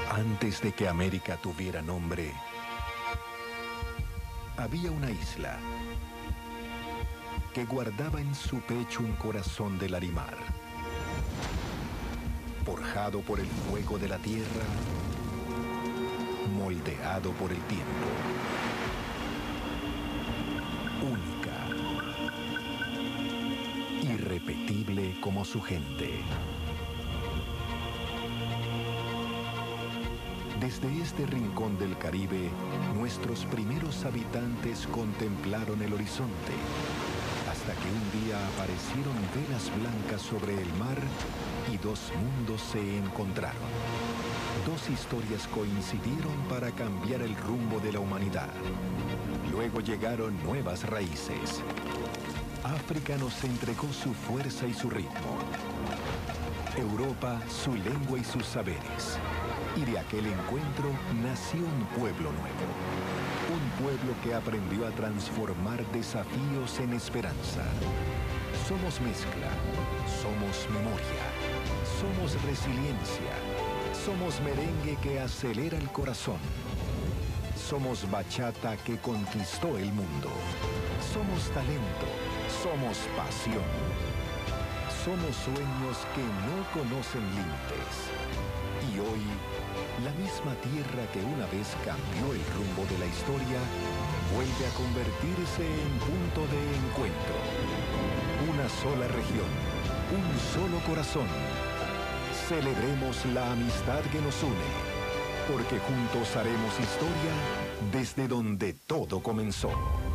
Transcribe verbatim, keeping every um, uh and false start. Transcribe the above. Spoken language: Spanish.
Antes de que América tuviera nombre, había una isla que guardaba en su pecho un corazón de Larimar, forjado por el fuego de la tierra, moldeado por el tiempo, única, irrepetible como su gente. Desde este rincón del Caribe, nuestros primeros habitantes contemplaron el horizonte, hasta que un día aparecieron velas blancas sobre el mar y dos mundos se encontraron. Dos historias coincidieron para cambiar el rumbo de la humanidad. Luego llegaron nuevas raíces. África nos entregó su fuerza y su ritmo. Europa, su lengua y sus saberes. Y de aquel encuentro nació un pueblo nuevo. Un pueblo que aprendió a transformar desafíos en esperanza. Somos mezcla, somos memoria, somos resiliencia, somos merengue que acelera el corazón. Somos bachata que conquistó el mundo. Somos talento, somos pasión. Somos sueños que no conocen límites. Y hoy, la misma tierra que una vez cambió el rumbo de la historia, vuelve a convertirse en punto de encuentro. Una sola región, un solo corazón. Celebremos la amistad que nos une, porque juntos haremos historia desde donde todo comenzó.